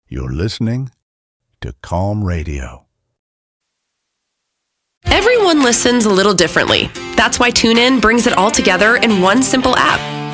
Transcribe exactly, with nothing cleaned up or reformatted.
You're listening to Calm Radio. Everyone listens a little differently. That's why TuneIn brings it all together in one simple app.